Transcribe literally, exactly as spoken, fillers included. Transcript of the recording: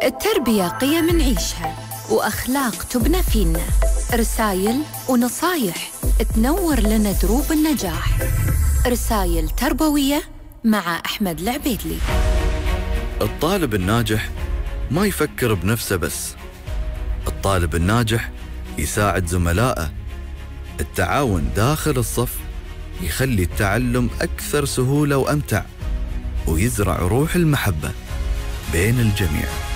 التربية قيم نعيشها وأخلاق تبنى فينا، رسايل ونصايح تنور لنا دروب النجاح. رسايل تربوية مع أحمد العبيدلي. الطالب الناجح ما يفكر بنفسه بس، الطالب الناجح يساعد زملائه. التعاون داخل الصف يخلي التعلم أكثر سهولة وأمتع، ويزرع روح المحبة بين الجميع.